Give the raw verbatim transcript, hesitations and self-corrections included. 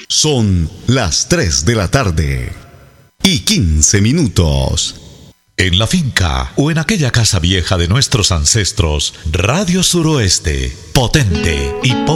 Son las tres de la tarde y quince minutos. En la finca o en aquella casa vieja de nuestros ancestros, Radio Suroeste, potente y